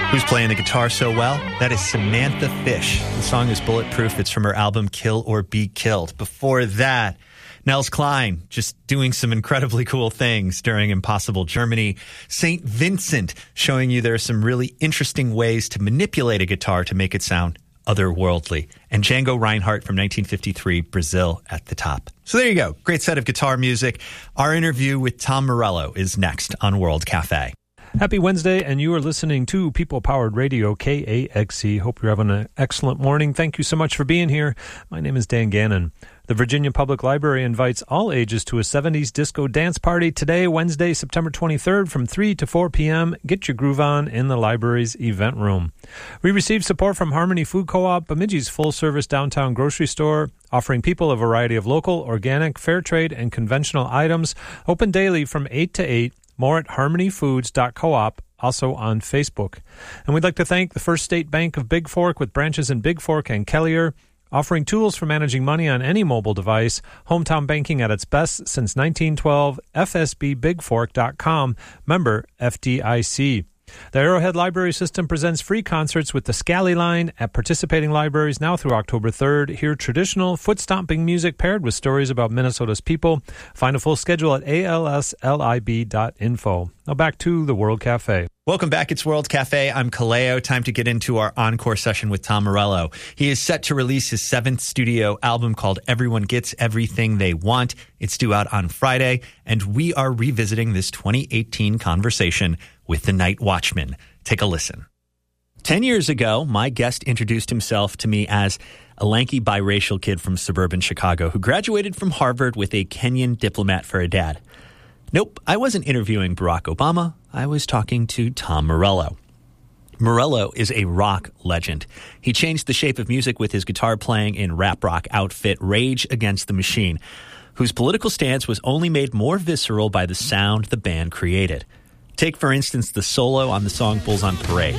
Who's playing the guitar so well? That is Samantha Fish. The song is Bulletproof. It's from her album Kill or Be Killed. Before that, Nels Cline just doing some incredibly cool things during Impossible Germany. St. Vincent showing you there are some really interesting ways to manipulate a guitar to make it sound otherworldly. And Django Reinhardt from 1953, Brazil at the top. So there you go. Great set of guitar music. Our interview with Tom Morello is next on World Cafe. Happy Wednesday, and you are listening to People Powered Radio, KAXE. Hope you're having an excellent morning. Thank you so much for being here. My name is Dan Gannon. The Virginia Public Library invites all ages to a 70s disco dance party today, Wednesday, September 23rd from 3 to 4 p.m. Get your groove on in the library's event room. We received support from Harmony Food Co-op, Bemidji's full-service downtown grocery store, offering people a variety of local, organic, fair trade, and conventional items, open daily from 8 to 8. More at harmonyfoods.coop, also on Facebook. And we'd like to thank the First State Bank of Big Fork with branches in Big Fork and Kelliher, offering tools for managing money on any mobile device. Hometown banking at its best since 1912. FSBBigFork.com. Member FDIC. The Arrowhead Library System presents free concerts with the Scally Line at participating libraries now through October 3rd. Hear traditional, foot-stomping music paired with stories about Minnesota's people. Find a full schedule at alslib.info. Now back to the World Cafe. Welcome back. It's World Cafe. I'm Kaleo. Time to get into our encore session with Tom Morello. He is set to release his 7th studio album called Everyone Gets Everything They Want. It's due out on Friday, and we are revisiting this 2018 conversation with the Night Watchman. Take a listen. 10 years ago, my guest introduced himself to me as a lanky biracial kid from suburban Chicago who graduated from Harvard with a Kenyan diplomat for a dad. Nope, I wasn't interviewing Barack Obama. I was talking to Tom Morello. Morello is a rock legend. He changed the shape of music with his guitar playing in rap rock outfit Rage Against the Machine, whose political stance was only made more visceral by the sound the band created. Take, for instance, the solo on the song Bulls on Parade.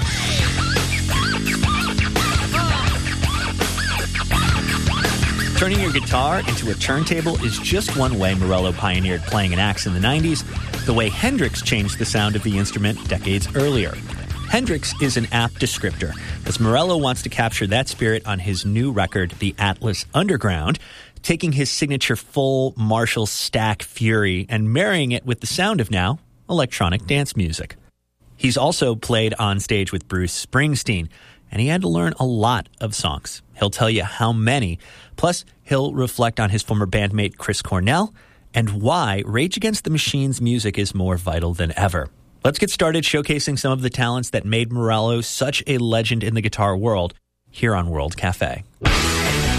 Turning your guitar into a turntable is just one way Morello pioneered playing an axe in the 90s, the way Hendrix changed the sound of the instrument decades earlier. Hendrix is an apt descriptor, as Morello wants to capture that spirit on his new record, The Atlas Underground, taking his signature full Marshall stack fury and marrying it with the sound of now electronic dance music. He's also played on stage with Bruce Springsteen, and he had to learn a lot of songs. He'll tell you how many. Plus, he'll reflect on his former bandmate Chris Cornell and why Rage Against the Machine's music is more vital than ever. Let's get started showcasing some of the talents that made Morello such a legend in the guitar world here on World Cafe.